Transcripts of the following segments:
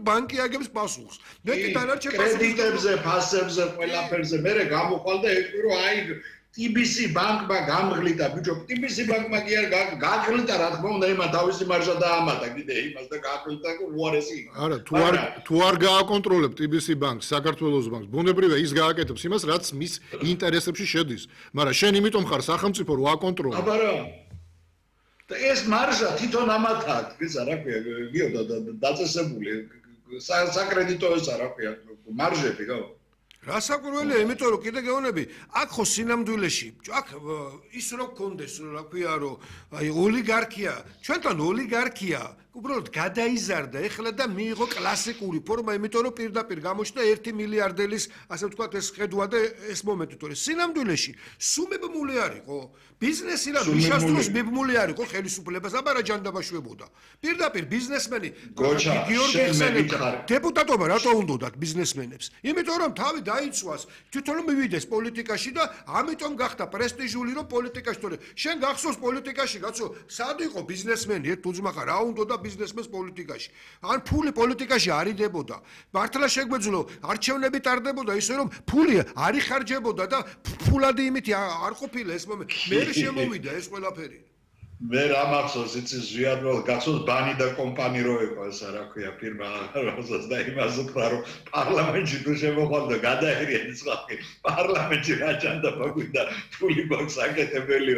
ბანკი აგებს პასუხს. მეტი დანარჩენ კრედიტებზე, ფასებზე, ყველაფერზე მე გამოყვალ და ეკი რომ აი TBC ბანკმა გამღლიტა ბიჭო TBC ბანკმა კი არ გაგღლიტა რა თქმა უნდა იმან თავისი მარჟა დაამატა კიდე იმას და გაგღლიტა უარესი არა თუ არ გააკონტროლებ TBC ბანკს საქართველოს ბანკს ბუნებრივია ის გააკეთებს იმას რაც მის ინტერესებში შედის მაგრამ შენ იმიტომ ხარ სახელმწიფო რო აკონტროლო აბა რა და ეს მარჟა თვითონ ამათა ის რა ქვია გიო დაწესებული საკრედიტო ეს რა ქვია მარჟები რა რასაკვირველია, იმიტომ რომ კიდე გეუბნები, აქ ხო სინამდვილეში, აქ ის რო გქონდეს, რა ქვია, რომ აი ოლიგარქია, ჩვენთან ოლიგარქია უბრალოდ გადაიზარდა ეხლა და მიიღო კლასიკური ფორმა, იმიტომ რომ პირდაპირ გამოჩნდა 1 მილიარდელის, ასე ვთქვათ, ეს ხედვა და ეს მომენტი, თორე სინამდვილეში სუმებმული არისო, ბიზნესი რა მიშასწროს მებმული არისო ხელისუფლებას, აბა რა ჯანდაბაშვებოდა. პირდაპირ ბიზნესმენი გიორგი ხსენებდა, დეპუტატობა რატო უნდათ ბიზნესმენებს? იმიტომ რომ თავი დაიცვას, თვითონ მივიდეს პოლიტიკაში და ამიტომ გახდა პრესტიჟული რომ პოლიტიკაში, თორე შენ გახსოვს პოლიტიკაში, კაცო, სად იყო ბიზნესმენი, ერთ უძმახა რა უნდა ბიზნესმენს პოლიტიკაში. ან ფული პოლიტიკაში არიდებოდა. მართლა შეგვეძლო არჩევნები ტარდებოდა ისე რომ ფული არ იხარჯებოდა და ფულადი იმითი არ ყოფილა ეს მომენტი. მე შემოვიდა ეს ყველაფერი. მე რა მახსოვს იცი ზვიადროლ გახსოვს ბანი და კომპანი რო იყო ეს რა ქვია ფირმა როსაც და იმას უთხრა რომ პარლამენტში თუ შემოყვანდა და გადაერია ის ხალხი პარლამენტში რა ჯანდაბა გვინდა ფული გვაქვს აკეთებელიო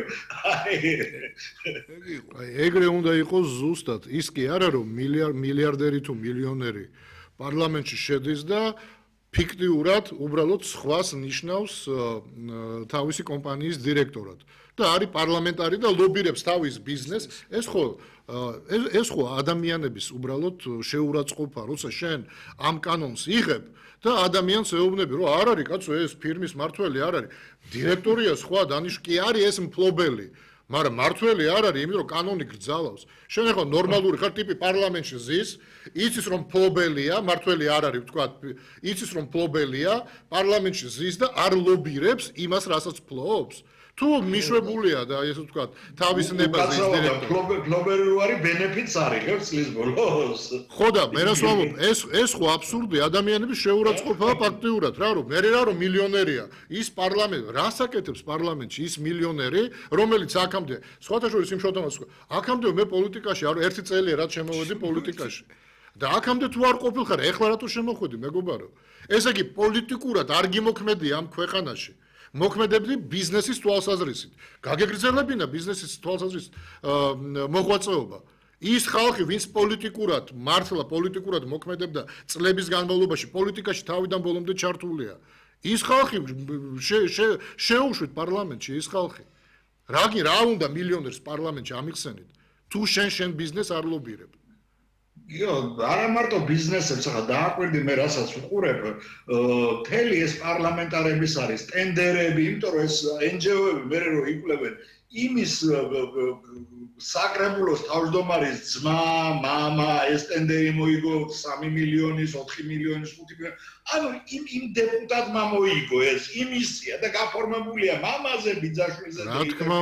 აი ეგრე უნდა იყოს ზუსტად ის კი არა რომ მილიარდერი თუ მილიონერი პარლამენტში შედის და ფიქტიურად უბრალოდ სხვას ნიშნავს თავისი კომპანიის დირექტორად და არის პარლამენტარი და ლობირებს თავის ბიზნესს ეს ხო ადამიანების უბრალოდ შეურაცხყოფა როცა შენ ამ კანონს იღებ და ადამიანს ეუბნები რომ არ არის კაცო ეს ფირმის მართველი არ არის დირექტორია სხვა დანიშნული კი არის ეს მფლობელი მაგრამ მართველი არ არის იმიტომ რომ კანონი გრძალავს შენ ახლა ნორმალური ხარ ტიპი პარლამენტში ზის იცის რომ მფლობელია მართველი არ არის ვთქვა იცის რომ მფლობელია პარლამენტში ზის და არ ლობირებს იმას რასაც ფლობს თუ მიშვებულია და ესე ვთქვათ თავის ნებაზე ის დირექტორი ფლობელი რო არის ბენეფიტს არიღებს წლის ბოლოს ხო და მე რას ვამბობ ეს ხო აბსურდი ადამიანების შეურაცხყოფაა ფაქტიურად რა რომ მე რა რომ მილიონერია ის პარლამენტ რას აკეთებს პარლამენტში ის მილიონერი რომელიც აქამდე სხვათა შორის იმ შოთანაც აქამდე მე პოლიტიკაში არ ერთი წელია რაც შემოვედი პოლიტიკაში და აქამდე თუ არ ყოფილხარ ეხლა რატო შემოხვედი მეგობარო ესე იგი პოლიტიკურად არ გიმოქმედია ამ ქვეყანაში მოქმედებდი ბიზნესის თვალსაზრისით. გაგეგრძელებინა ბიზნესის თვალსაზრისით მოღვაწეობა. ის ხალხი, ვინც პოლიტიკურად, მართლა პოლიტიკურად მოქმედებდა წლების განმავლობაში, პოლიტიკაში თავიდან ბოლომდე ჩართულია. ის ხალხი შეუშვით პარლამენტში ის ხალხი. რა უნდა მილიონერს პარლამენტში ამიხსენით? თუ შენ ბიზნეს არ ლობირებ. იო, არა მარტო ბიზნესებს, ახლა დააკვირდი მე რასაც ვუყურებ, თელი ეს პარლამენტარების არის ტენდერები, იმიტომ რომ ეს NGO-ები მე რო იკვლევენ იმის საკრებულოს თავმჯდომარის ძმა, მამა, ეს ტენდერი მოიგო 3 მილიონის, 4 მილიონის, 5 მილიონის. ანუ იმ დეპუტატმა მოიგო ეს იმისია და გაფორმებულია მამაზე, ბიძაშვილზე და რა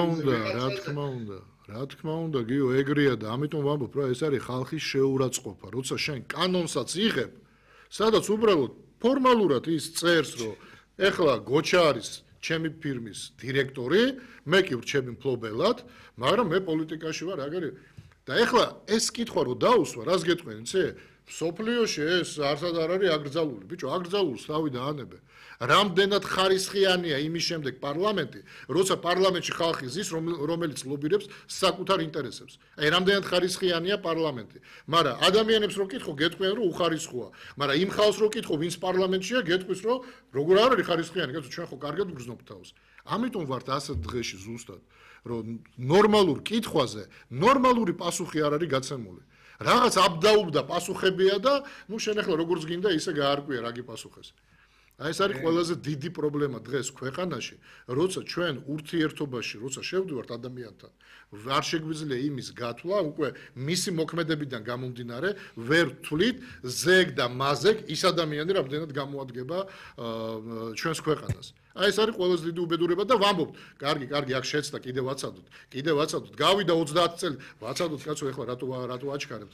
თქმა უნდა, გიო, ეგრეა და ამიტომ ვამბობ, რა ეს არის ხალხის შეურაცხყოფა. როცა შენ კანონსაც იღებ, სადაც უბრალოდ ფორმალურად ის წერს, რომ ეხლა გოჩა არის ჩემი ფირმის დირექტორი, მე კი ვრჩები მფლობელად, მაგრამ მე პოლიტიკაში ვარ, აგერი. და ეხლა ეს კითხვა რო დაუსვა, რას გეტყვენ, იცი? სოფლიოში ეს არსად არ არის აკრძალული. ბიჭო, აკრძალულს თავი დაანებე. რამდენად ხარისხიანია იმის შემდეგ პარლამენტი, როცა პარლამენტში ხალხი ზის, რომელიც ლობირებს საკუთარ ინტერესებს. აი, რამდენად ხარისხიანია პარლამენტი. მაგრამ ადამიანებს რო კითხო, გეტყვიან, რომ უხარისხოა. მაგრამ იმ ხალხს რო კითხო, ვინც პარლამენტშია, გეტყვის, რომ როგორ არ არის ხარისხიანი, კაცო, ჩვენ ხო კარგად ვგრძნობთ თავს. ამიტომ ვართ ასეთ დღეში ზუსტად, რომ ნორმალურ კითხვაზე ნორმალური პასუხი არ არის გაცემული. რაღაც აბდაუბდა პასუხებია და ნუ შენ ახლა როგორც გინდა ისე გაარკვია რა გიპასუხეს. აი ეს არის ყველაზე დიდი პრობლემა დღეს ქვეყანაში, როცა ჩვენ ურთიერთობაში, როცა შევდივართ ადამიანთან, არ შეგვიძლია იმის გათვლა, უკვე მისი მოქმედებიდან გამომდინარე, ვერ ვთვლით ზეგ და მაზეგ ის ადამიანი რამდენად გამოადგება ჩვენს ქვეყანას. აი ეს არის ყველაზე დიდი უბედურება და ვამბობთ, კარგი, აქ შეცდა კიდე ვაცადოთ. გავიდა 30 წელი, ვაცადოთ კაცო, ეხლა რატო აჩქარებთ?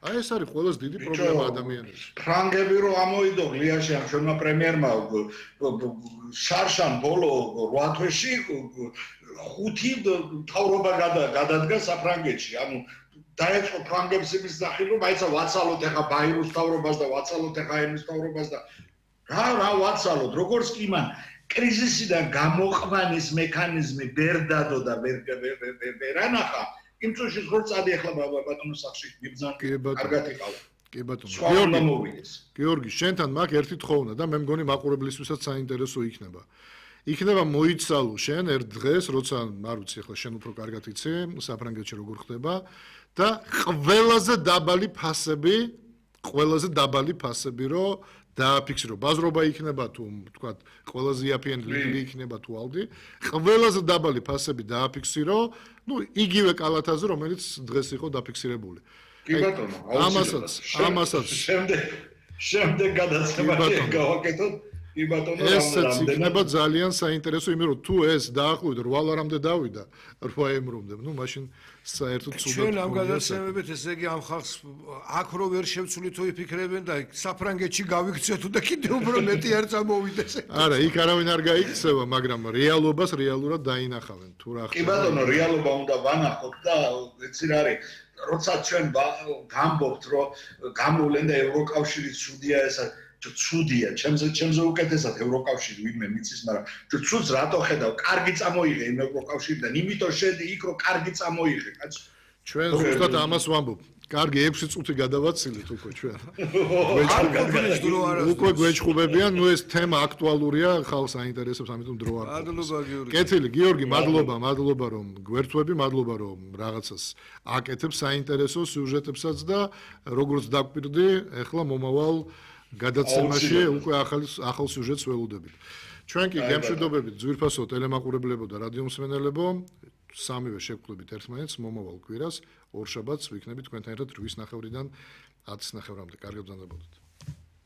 აი ეს არის ყველაზე დიდი პრობლემა ადამიანებში. ფრანგები რო ამოიდო გლიაში ამ ჩვენმა პრემიერმა შარშან ბოლო 8 თვეში 5 თავრობა გადადგა საფრანგეთში. ანუ დაეწყო ფრანგებს იმის სახით რომ აიცა ვაცალოთ ახლა ბაირუს თავრობას და ვაცალოთ ახლა ენის თავრობას და რა ვაცალოთ როგორც კი მან კრიზისიდან გამოყვანის მექანიზმი ვერ დადო და ვერ ანახა იმ წუთში როგორ წადი ახლა ბატონო სახში მიბძან კარგად იყავ. კი ბატონო. გიორგი, შენთან მაგ ერთი თხოვნა და მე მგონი მაყურებლისთვისაც საინტერესო იქნება. იქნება მოიცალო შენ ერთ დღეს, როცა არ ვიცი ახლა შენ უფრო კარგად იცი საფრანგეთში როგორ ხდება და ყველაზე დაბალი ფასები რო დააფიქსირო. ბაზრობა იქნება თუ თქვა ყველაზე იაფიანი ლილი იქნება თუ ალდი, ყველაზე დაბალი ფასები დააფიქსირო, ну იგივე კალათაზე რომელიც დღეს იყო დაფიქსირებული. კი ბატონო, ამასაც შემდეგ გადაცემაში გავაკეთოთ. კი ბატონო, ესეც იქნება ძალიან საინტერესო, იმიტომ რომ თუ ეს დაახლოებით 8 ლარამდე დავიდა, 8 ემრომდე, ну მაშინ საერთოდ ცუდად. ჩვენ ამ გადაცემებით ესე იგი ამ ხალხს აქ რო ვერ შევცვლით თუ იფიქრებენ და საფრანგეთში გავიქცეთ და კიდევ უფრო მეტი არ წამოვიდეს. არა, იქ არავინ არ გაიქცევა, მაგრამ რეალობას რეალურად დაინახავენ თუ რა ხდება. კი ბატონო, რეალობა უნდა ვანახოთ და ეცი რა არის როცა ჩვენ გამბობთ რომ გამოვლენ და ევროკავშირის ცუდია ესა ცუდია ჩემზე უკეთესად ევროკავშირი ვინმე მიცის მაგრამ ცუდს რატო ხედავ კარგი წამოიღე იმ ევროკავშირიდან იმიტომ შედი იქ რომ კარგი წამოიღე კაცო ჩვენ ზუსტად ამას ვამბობ კარგი 6 წუთი გადავაცილეთ უკვე ჩვენ უკვე გვეჭხუბებიან ნუ ეს თემა აქტუალურია ხალხს აინტერესებს ამიტომ დრო არ მადლობა გიორგი კეთილი გიორგი მადლობა რომ გვერთვები მადლობა რომ რაღაცას აკეთებ საინტერესო სიუჟეტებსაც და როგორც დაგვპირდი ეხლა მომავალ გადაცემაში უკვე ახალ სიუჟეტს ველოდებით. ჩვენ კი გემშვიდობებით ძვირფასო ტელემაყურებლებო და რადიო მსმენელებო, სამივე შევკლებით ერთმანეთს მომავალ კვირას, ორშაბათს ვიქნებით თქვენთან ერთად 8:30-დან 10:30-მდე. კარგად ბრძანდებოდეთ.